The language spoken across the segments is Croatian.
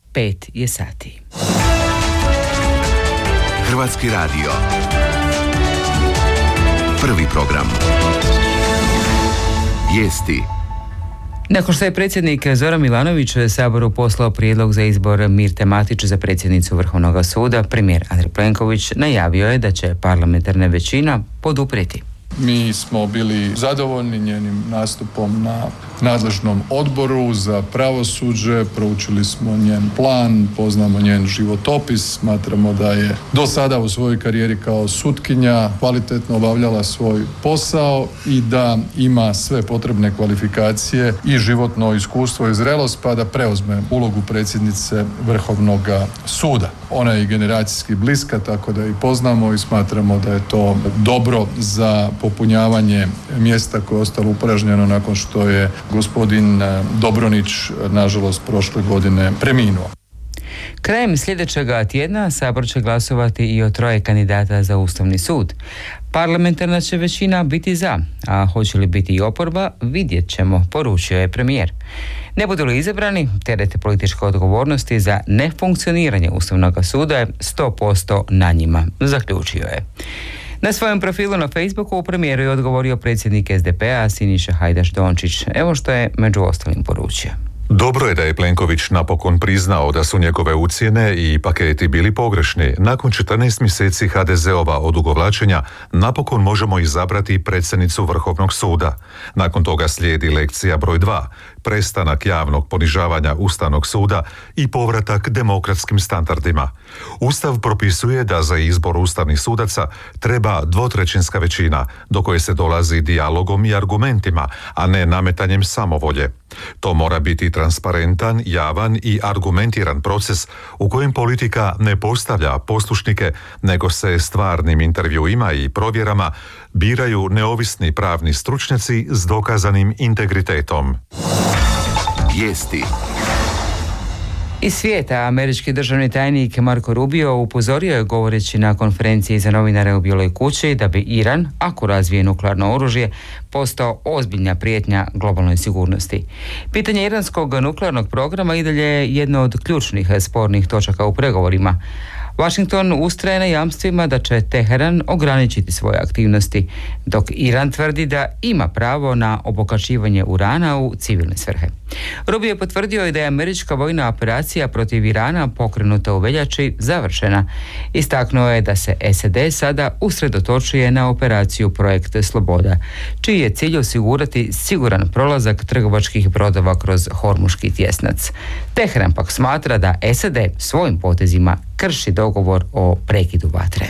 5 je sati. Hrvatski radio. Prvi program. Vijesti. Nakon što je predsjednik Zoran Milanović Saboru poslao prijedlog za izbor Mirte Matić za predsjednicu Vrhovnog suda, premijer Andrej Plenković najavio je da će parlamentarna većina poduprijeti. Mi smo bili zadovoljni njenim nastupom na nadležnom odboru za pravosuđe, proučili smo njen plan, poznamo njen životopis, smatramo da je do sada u svojoj karijeri kao sutkinja kvalitetno obavljala svoj posao i da ima sve potrebne kvalifikacije i životno iskustvo i zrelost pa da preuzme ulogu predsjednice Vrhovnog suda. Ona je i generacijski bliska, tako da i poznamo i smatramo da je to dobro za popunjavanje mjesta koje je ostalo upražnjeno nakon što je gospodin Dobronić, nažalost, prošle godine preminuo. Krajem sljedećega tjedna Sabor će glasovati i o 3 kandidata za Ustavni sud. Parlamentarna će većina biti za, a hoće li biti i oporba, vidjet ćemo, poručio je premijer. Ne budu li izabrani, teret političke odgovornosti za nefunkcioniranje Ustavnog suda je 100% na njima, zaključio je. Na svojem profilu na Facebooku premijeru je odgovorio predsjednik SDP-a Siniša Hajdaš Dončić. Evo što je među ostalim poručio. Dobro je da je Plenković napokon priznao da su njegove ucjene i paketi bili pogrešni. Nakon 14 mjeseci HDZ-ova odugovlačenja napokon možemo izabrati predsjednicu Vrhovnog suda. Nakon toga slijedi lekcija broj 2, prestanak javnog ponižavanja Ustavnog suda i povratak demokratskim standardima. Ustav propisuje da za izbor ustavnih sudaca treba 2/3 većina, do koje se dolazi dijalogom i argumentima, a ne nametanjem samovolje. To mora biti transparentan, javan i argumentiran proces u kojem politika ne postavlja poslušnike, nego se stvarnim intervjuima i provjerama biraju neovisni pravni stručnjaci s dokazanim integritetom. Vijesti. Iz svijeta američki državni tajnik Marco Rubio upozorio je govoreći na konferenciji za novinare u Bijeloj kući da bi Iran, ako razvije nuklearno oružje, postao ozbiljna prijetnja globalnoj sigurnosti. Pitanje iranskog nuklearnog programa i dalje je jedno od ključnih spornih točaka u pregovorima. Washington ustraje na jamstvima da će Teheran ograničiti svoje aktivnosti, dok Iran tvrdi da ima pravo na obogaćivanje urana u civilne svrhe. Rubio je potvrdio i da je američka vojna operacija protiv Irana pokrenuta u veljači završena. Istaknuo je da se SAD sada usredotočuje na operaciju Projekt Sloboda, čiji je cilj osigurati siguran prolazak trgovačkih brodova kroz Hormuški tjesnac. Teheran pak smatra da SAD svojim potezima krši dogovor o prekidu vatre.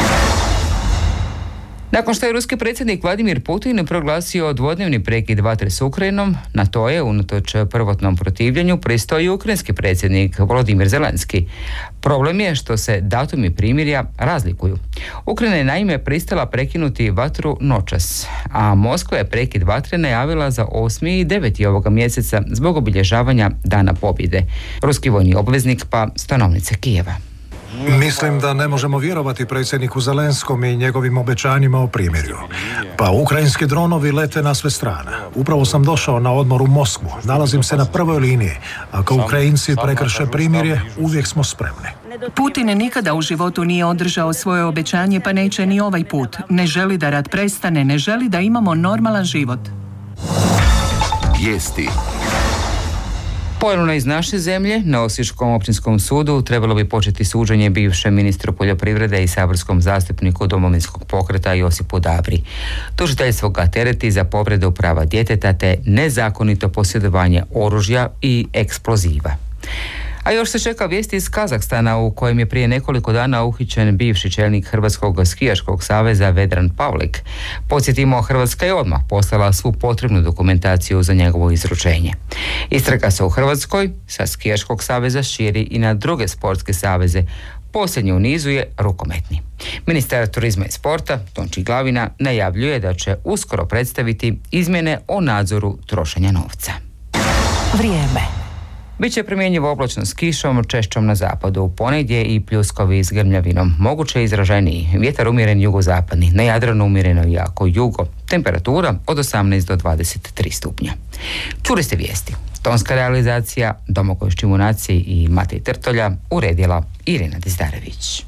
Nakon što je ruski predsjednik Vladimir Putin proglasio dvodnevni prekid vatre s Ukrajinom, na to je, unatoč prvotnom protivljenju, pristao i ukrajinski predsjednik Volodimir Zelenski. Problem je što se datumi primirja razlikuju. Ukrajina je naime pristala prekinuti vatru noćas, a Moskva je prekid vatre najavila za 8. i 9. ovoga mjeseca zbog obilježavanja Dana pobjede. Ruski vojni obveznik pa stanovnice Kijeva. Mislim da ne možemo vjerovati predsjedniku Zelenskom i njegovim obećanjima o primirju. Pa ukrajinski dronovi lete na sve strane. Upravo sam došao na odmor u Moskvu. Nalazim se na prvoj liniji. Ako Ukrajinci prekrše primirje, uvijek smo spremni. Putin nikada u životu nije održao svoje obećanje, pa neće ni ovaj put. Ne želi da rat prestane, ne želi da imamo normalan život. Vijesti. Ponovno iz naše zemlje, na Osječkom općinskom sudu trebalo bi početi suđenje bivšem ministru poljoprivrede i saborskom zastupniku Domovinskog pokreta Josipu Dabri. Tužiteljstvo ga tereti za povredu prava djeteta te nezakonito posjedovanje oružja i eksploziva. A još se čeka vijesti iz Kazahstana u kojem je prije nekoliko dana uhićen bivši čelnik Hrvatskog skijaškog saveza Vedran Pavlik. Podsjetimo, Hrvatska je odmah poslala svu potrebnu dokumentaciju za njegovo izručenje. Istraga se u Hrvatskoj sa skijaškog saveza širi i na druge sportske saveze. Posljednji u nizu je rukometni. Ministar turizma i sporta Tonči Glavina najavljuje da će uskoro predstaviti izmjene o nadzoru trošenja novca. Vrijeme. Biće primjenjivo oblačno s kišom, češćom na zapadu, ponegdje i pljuskovi s grmljavinom, moguće izraženiji. Vjetar umjeren jugozapadni, na Jadranu umjereno jako jugo, Temperatura od 18 do 23 stupnja. Čuli ste vijesti. Tonska realizacija Domagoj Štimunaci i Matej Trtolja uredila Irina Dizdarević.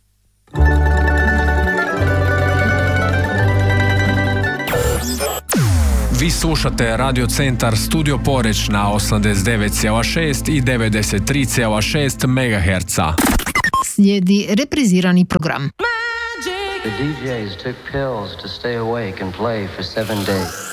Vi slušate Radio Centar Studio Poreć na 89,6 i 93,6 MHz. Slijedi reprizirani program. The DJs took pills to stay awake and play for 7 days.